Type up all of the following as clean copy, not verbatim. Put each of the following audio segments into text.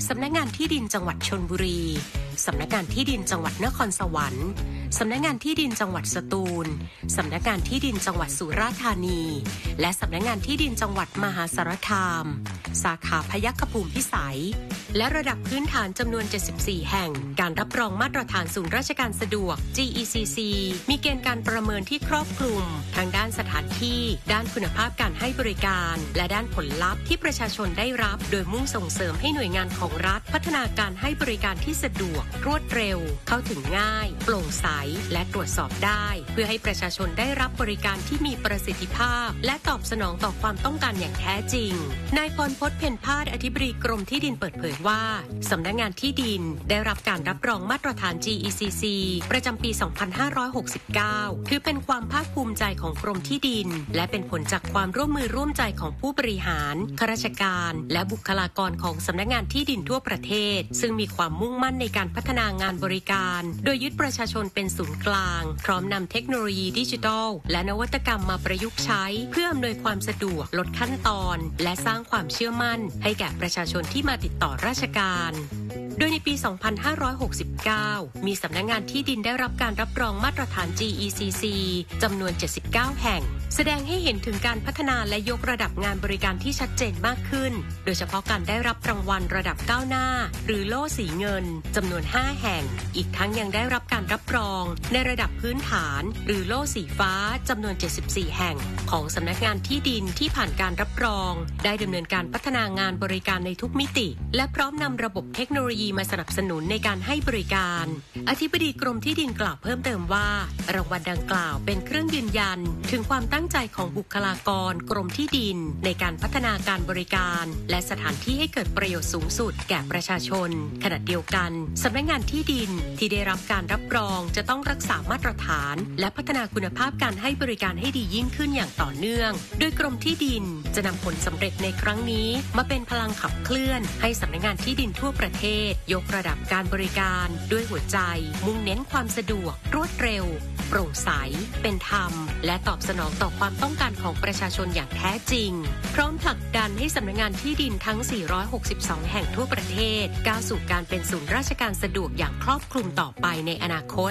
สำนักงานที่ดินจังหวัดชลบุรีสำนักงานที่ดินจังหวัดนครสวรรค์สำนักงานที่ดินจังหวัดสตูลสำนักงานที่ดินจังหวัดสุราษฎร์ธานีและสำนักงานที่ดินจังหวัดมหาสารคามสาขาพยัคฆภูมิพิสัยและระดับพื้นฐานจำนวน74แห่งการรับรองมาตรฐานศูนย์ราชการสะดวก GECC มีเกณฑ์การประเมินที่ครอบคลุมทั้งด้านสถานที่ด้านคุณภาพการให้บริการและด้านผลลัพธ์ที่ประชาชนได้รับโดยมุ่งส่งเสริมให้หน่วยงานของรัฐพัฒนาการให้บริการที่สะดวกรวดเร็วเข้าถึงง่ายโปร่งใสและตรวจสอบได้เพื่อให้ประชาชนได้รับบริการที่มีประสิทธิภาพและตอบสนองต่อความต้องการอย่างแท้จริงนายพรพจน์ เพ็ญพาสอธิบดีกรมที่ดินเปิดเผยว่าสำนักงานที่ดินได้รับการรับรองมาตรฐาน GECC ประจำปี 2569 ถือเป็นความภาคภูมิใจของกรมที่ดินและเป็นผลจากความร่วมมือร่วมใจของผู้บริหารข้าราชการและบุคลากรของสำนักงานที่ดินทั่วประเทศซึ่งมีความมุ่งมั่นในการพัฒนางานบริการโดยยึดประชาชนเป็นศูนย์กลางพร้อมนำเทคโนโลยีดิจิทัลและนวัตกรรมมาประยุกต์ใช้เพื่ออำนวยความสะดวกลดขั้นตอนและสร้างความเชื่อมั่นให้แก่ประชาชนที่มาติดต่อราชการโดยในปี 2569 มีสำนักงานที่ดินได้รับการรับรองมาตรฐาน GECC จำนวน 79 แห่งแสดงให้เห็นถึงการพัฒนาและยกระดับงานบริการที่ชัดเจนมากขึ้นโดยเฉพาะการได้รับรางวัลระดับก้าวหน้าหรือโล่สีเงินจำนวน 5 แห่งอีกทั้งยังได้รับการรับรองในระดับพื้นฐานหรือโล่สีฟ้าจำนวน 74 แห่งของสำนักงานที่ดินที่ผ่านการรับรองได้ดำเนินการพัฒนางานบริการในทุกมิติและพร้อมนำระบบเทคโนโลยีมาสนับสนุนในการให้บริการอธิบดีกรมที่ดินกล่าวเพิ่มเติมว่ารางวัลดังกล่าวเป็นเครื่องยืนยันถึงความตั้งใจของบุคลากรกรมที่ดินในการพัฒนาการบริการและสถานที่ให้เกิดประโยชน์สูงสุดแก่ประชาชนขณะเดียวกันสำนักงานที่ดินที่ได้รับการรับรองจะต้องรักษามาตรฐานและพัฒนาคุณภาพการให้บริการให้ดียิ่งขึ้นอย่างต่อเนื่องโดยกรมที่ดินจะนำผลสำเร็จในครั้งนี้มาเป็นพลังขับเคลื่อนให้สำนักงานที่ดินทั่วประเทศยกระดับการบริการด้วยหัวใจมุ่งเน้นความสะดวกรวดเร็วโปร่งใสเป็นธรรมและตอบสนองต่อความต้องการของประชาชนอย่างแท้จริงพร้อมผลักดันให้สำนักงานที่ดินทั้ง 462 แห่งทั่วประเทศก้าวสู่การเป็นศูนย์ราชการสะดวกอย่างครอบคลุมต่อไปในอนาคต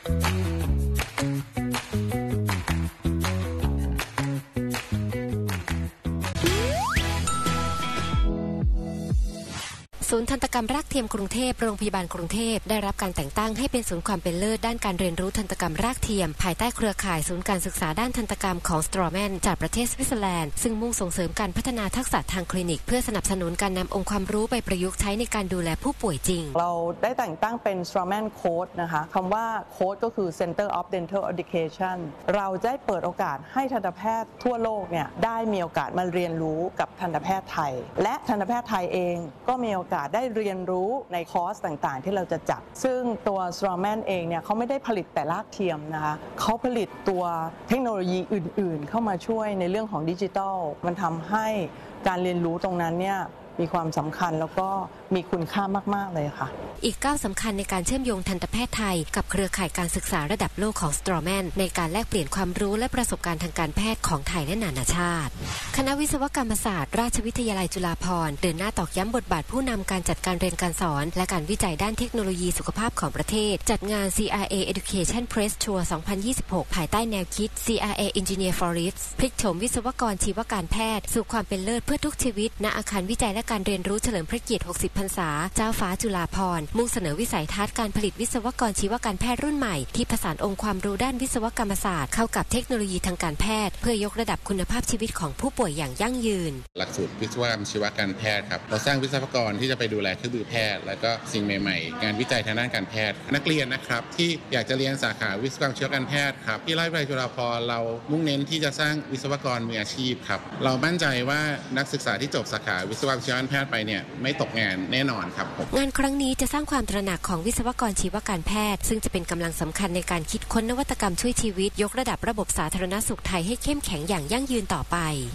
ศูนย์ทันตกรรมรากเทียมกรุงเทพโรงพยาบาลกรุงเทพได้รับการแต่งตั้งให้เป็นศูนย์ความเป็นเลิศด้านการเรียนรู้ทันตกรรมรากเทียมภายใต้เครือข่ายศูนย์การศึกษาด้านทันตกรรมของสตรอแมนจากประเทศสวิตเซอร์แลนด์ซึ่งมุ่งส่งเสริมการพัฒนาทักษะทางคลินิกเพื่อสนับสนุนการนำองค์ความรู้ไปประยุกต์ใช้ในการดูแลผู้ป่วยจริงเราได้แต่งตั้งเป็น Strawman Code นะคะคำว่า Code ก็คือ Center of Dental Education เราได้เปิดโอกาสให้ทันตแพทย์ทั่วโลกเนี่ยได้มีโอกาสมาเรียนรู้กับทันตแพทย์ไทยและทันตแพทย์ไทยเองก็มีโอกาสได้เรียนรู้ในคอร์สต่างๆที่เราจะจัดซึ่งตัว Strawman เองเนี่ยเขาไม่ได้ผลิตแต่รากเทียมนะคะเขาผลิตตัวเทคโนโลยีอื่นๆเข้ามาช่วยในเรื่องของดิจิทัลมันทำให้การเรียนรู้ตรงนั้นเนี่ยมีความสำคัญแล้วก็มีคุณค่ามากๆเลยค่ะอีกก้าวสำคัญในการเชื่อมโยงทันตแพทย์ไทยกับเครือข่ายการศึกษาระดับโลกของ Strawman ในการแลกเปลี่ยนความรู้และประสบการณ์ทางการแพทย์ของไทยและนานาชาติคณะวิศวกรรมศาสตร์ราชวิทยาลัยจุฬาภรณ์เดินหน้าตอกย้ำบทบาทผู้นำการจัดการเรียนการสอนและการวิจัยด้านเทคโนโลยีสุขภาพของประเทศจัดงาน CRA Education Press Tour 2026 ภายใต้แนวคิด CRA Engineer for Risk พลิกโฉมวิศวกรชีวการแพทย์สู่ความเป็นเลิศเพื่อทุกชีวิตณอาคารวิจัยและการเรียนรู้เฉลิมพระเกียรติ 60 พรรษาเจ้าฟ้าจุฬาภรณ์มุ่งเสนอวิสัยทัศน์การผลิตวิศวกรชีวการแพทย์รุ่นใหม่ที่ผสานองค์ความรู้ด้านวิศวกรรมศาสตร์เข้ากับเทคโนโลยีทางการแพทย์เพื่อยกระดับคุณภาพชีวิตของผู้ป่วยอย่างยั่งยืนหลักสูตรวิศวกรรมชีวการแพทย์ครับเราสร้างวิศวกรที่จะไปดูแลเครื่องมือแพทย์แล้วก็สิ่งใหม่ๆงานวิจัยทางด้านการแพทย์นักเรียนนะครับที่อยากจะเรียนสาขาวิศวกรรมชีวการแพทย์ครับที่ราชวิทยาลัยจุฬาภรณ์เรามุ่งเน้นที่จะสร้างวิศวกรมืออาชีพครับเรามั่นใจว่านักศึกษาที่จบสาขาวิศวกรรมชีวการแพทย์ไปเนี่ยไม่ตกงานแน่นอนครับงานครั้งนี้จะสร้างความตระหนักของวิศวกรชีวการแพทย์ซึ่งจะเป็นกำลังสำคัญในการคิดค้นนวัตกรรมช่วยชีวิตยกระดับระบบสาธารณสุขไทยให้เข้มแข็งอย่างยั่งยืนต่อไป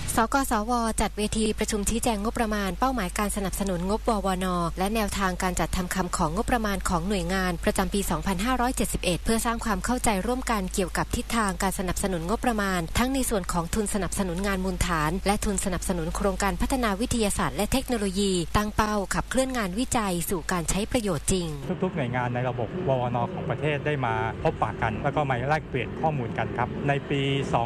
สกสวจัดเวทีประชุมชี้แจงงบประมาณเป้าหมายการสนับสนุนงบววนและแนวทางการจัดทำคำของงบประมาณของหน่วยงานประจำปี 2571 เพื่อสร้างความเข้าใจร่วมกันเกี่ยวกับทิศทางการสนับสนุนงบประมาณทั้งในส่วนของทุนสนับสนุนงานมูลฐานและทุนสนับสนุนโครงการพัฒนาวิทยาศาสตร์และเทคโนโลยีตั้งเป้าขับเคลื่อนงานวิจัยสู่การใช้ประโยชน์จริงทุกๆหน่วยงานในระบบววนของประเทศได้มาพบปะกันแล้วก็มาแลกเปลี่ยนข้อมูลกันครับในปี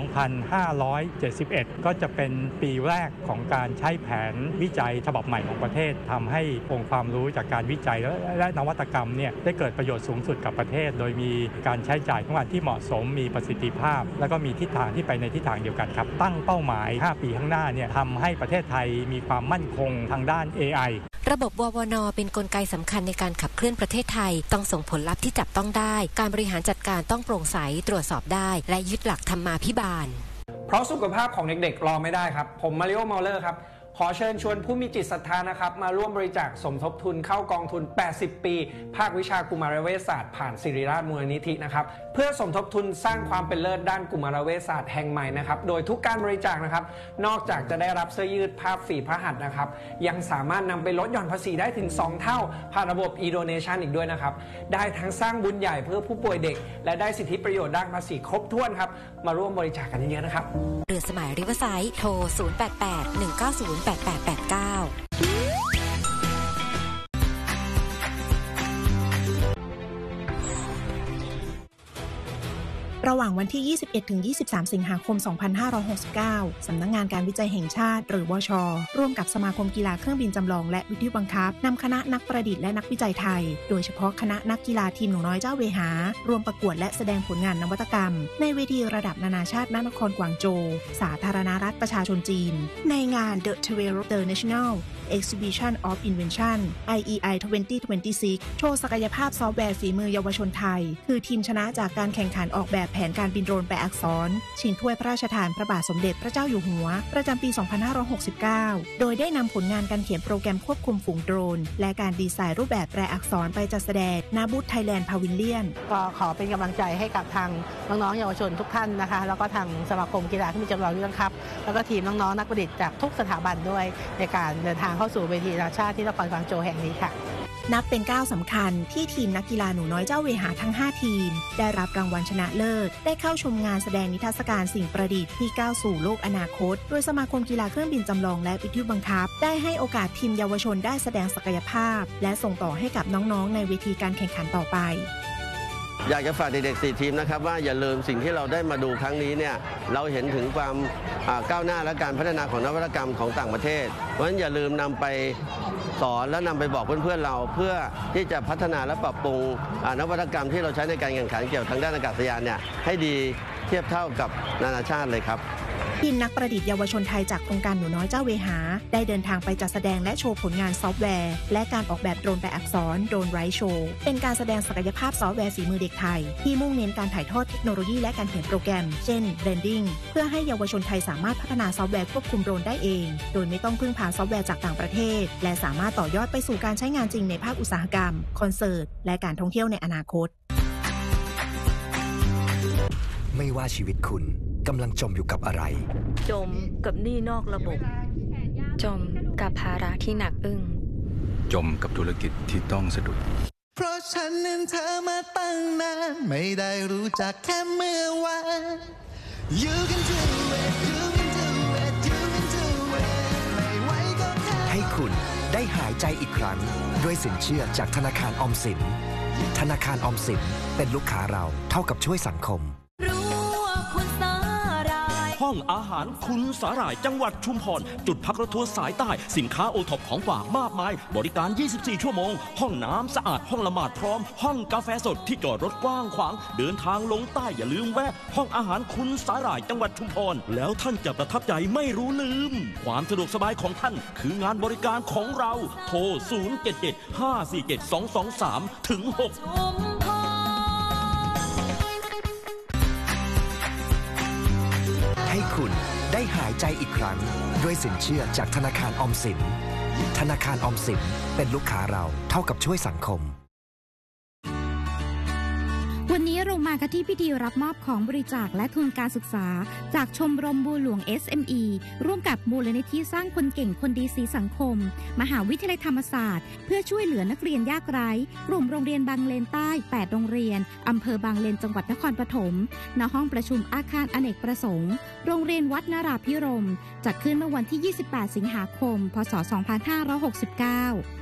2571 ก็จะเป็นปีแรกของการใช้แผนวิจัยฉบับใหม่ของประเทศทำให้องค์ความรู้จากการวิจัยและนวัตกรรมเนี่ยได้เกิดประโยชน์สูงสุดกับประเทศโดยมีการใช้จ่ายงบประมาณที่เหมาะสมมีประสิทธิภาพแล้วก็มีทิศทางที่ไปในทิศทางเดียวกันครับตั้งเป้าหมาย5 ปีข้างหน้าเนี่ยทำให้ประเทศไทยมีความมั่นคงทางด้าน AI ระบบววนเป็นกลไกสำคัญในการขับเคลื่อนประเทศไทยต้องส่งผลลัพธ์ที่จับต้องได้การบริหารจัดการต้องโปร่งใสตรวจสอบได้และยึดหลักธรรมาภิบาลเพราะสุขภาพของเด็กๆรอไม่ได้ครับผมมาริโอ เมาเลอร์ครับขอเชิญชวนผู้มีจิตศรัทธานะครับมาร่วมบริจาคสมทบทุนเข้ากองทุน80 ปีภาควิชากุมารเวชศาสตร์ผ่านศิริราชมูลนิธินะครับเพื่อสมทบทุนสร้างความเป็นเลิศด้านกุมารเวชศาสตร์แห่งใหม่นะครับโดยทุกการบริจาคนะครับนอกจากจะได้รับเสื้อยืดภาพฝีพระหัตถ์นะครับยังสามารถนำไปลดหย่อนภาษีได้ถึง2 เท่าผ่านระบบ e-donation อีกด้วยนะครับได้ทั้งสร้างบุญใหญ่เพื่อผู้ป่วยเด็กและได้สิทธิประโยชน์ด้านภาษีครบถ้วนครับมาร่วมบริจาคกันเยอะๆนะครับเรือสมัยริเวอร์ไซด์โทร 088-190-8889 ระหว่างวันที่ 21-23 สิงหาคม 2569 สำนักงานการวิจัยแห่งชาติหรือวช.ร่วมกับสมาคมกีฬาเครื่องบินจำลองและวิทยุบังคับนำคณะนักประดิษฐ์และนักวิจัยไทยโดยเฉพาะคณะนักกีฬาทีมหนูน้อยเจ้าเวหารวมประกวดและแสดงผลงานนวัตกรรมในเวทีระดับนานาชาติณนครกวางโจวสาธารณรัฐประชาชนจีนในงาน The 12th International Exhibition of Invention IEI 2026 โชว์ศักยภาพซอฟต์แวร์ฝีมือเยาวชนไทยคือทีมชนะจากการแข่งขันออกแบบแผนการบินโดรนแปลอักษรชิงถ้วยพระราชทานพระบาทสมเด็จพระเจ้าอยู่หัวประจำปี 2569 โดยได้นำผลงานการเขียนโปรแกรมควบคุมฝูงโดรนและการดีไซน์รูปแบบแปลอักษรไปจัดแสดงณบูธไทยแลนด์พาวิลเลียนก็ขอเป็นกำลังใจให้กับทางน้องๆเยาวชนทุกท่านนะคะแล้วก็ทางสมาคมกีฬาที่มีจำลองยุทธครับแล้วก็ทีมน้องๆนักประดิษฐ์จากทุกสถาบันด้วยในการเดินทางเข้าสู่เวทีนานาชาติที่นครกวางโจวแห่งนี้ค่ะนับเป็นก้าวสำคัญที่ทีมนักกีฬาหนูน้อยเจ้าเวหาทั้ง5ทีมได้รับรางวัลชนะเลิศได้เข้าชมงานแสดงนิทรรศการสิ่งประดิษฐ์ที่ก้าวสู่โลกอนาคตโดยสมาคมกีฬาเครื่องบินจำลองและวิทยุบังคับได้ให้โอกาสทีมเยาวชนได้แสดงศักยภาพและส่งต่อให้กับน้องๆในเวทีการแข่งขันต่อไปอยากจะฝากเด็กๆ4 ทีมนะครับว่าอย่าลืมสิ่งที่เราได้มาดูครั้งนี้เนี่ยเราเห็นถึงความก้าวหน้าและการพัฒนาของนวัตกรรมของต่างประเทศเพราะฉะนั้นอย่าลืมนำไปสอนและนำไปบอกเพื่อนๆเราเพื่อที่จะพัฒนาและปรับปรุงนวัตกรรมที่เราใช้ในการแข่งขันเกี่ยวทางด้านอากาศยานเนี่ยให้ดีเทียบเท่ากับนานาชาติเลยครับทีมนักประดิษฐ์เยาวชนไทยจากโครงการหนูน้อยเจ้าเวหาได้เดินทางไปจัดแสดงและโชว์ผลงานซอฟต์แวร์และการออกแบบโดรนแปลอักษรโดรนไรท์โชว์เป็นการแสดงศักยภาพซอฟต์แวร์ฝีมือเด็กไทยที่มุ่งเน้นการถ่ายทอดเทคโนโลยีและการเขียนโปรแกรมเช่น Blending เพื่อให้เยาวชนไทยสามารถพัฒนาซอฟต์แวร์ควบคุมโดรนได้เองโดยไม่ต้องพึ่งพาซอฟต์แวร์จากต่างประเทศและสามารถต่อยอดไปสู่การใช้งานจริงในภาคอุตสาหกรรมคอนเสิร์ตและการท่องเที่ยวในอนาคตไม่ว่าชีวิตคุณกำลังจมอยู่กับอะไรจมกับหนี้นอกระบบจมกับภาระที่หนักอึ้งจมกับธุรกิจที่ต้องสะดุดเพราะฉันนั้นเธอมาตั้งนานไม่ได้รู้จักแค่เมื่อวาน You can do it You can do it You can do it ไม่ไหวก็แค่ให้คุณได้หายใจอีกครั้งด้วยสินเชื่อจากธนาคารออมสินธนาคารออมสินเป็นลูกค้าเราเท่ากับช่วยสังคมห้องอาหารคุณสาหร่ายจังหวัดชุมพรจุดพักรถทัวร์สายใต้สินค้าโอท็อปของฝากมากมายบริการ24 ชั่วโมงห้องน้ำสะอาดห้องละหมาดพร้อมห้องกาแฟสดที่จอดรถกว้างขวางเดินทางลงใต้อย่าลืมแวะห้องอาหารคุณสาหร่ายจังหวัดชุมพรแล้วท่านจะประทับใจไม่รู้ลืมความสะดวกสบายของท่านคืองานบริการของเราโทร 077-547-223-6 ให้คุณได้หายใจอีกครั้งด้วยสินเชื่อจากธนาคารออมสินธนาคารออมสินเป็นลูกค้าเราเท่ากับช่วยสังคมวันนี้เรามากันที่พิธีรับมอบของบริจาคและทุนการศึกษาจากชมรมบัวหลวง SME ร่วมกับมูลนิธิสร้างคนเก่งคนดีสีสังคมมหาวิทยาลัยธรรมศาสตร์เพื่อช่วยเหลือนักเรียนยากไร้กลุ่มโรงเรียนบางเลนใต้8โรงเรียนอำเภอบางเลนจังหวัดนครปฐมณห้องประชุมอาคารอเนกประสงค์โรงเรียนวัดนราภิรมย์จัดขึ้นเมื่อวันที่ 28 สิงหาคม พ.ศ. 2569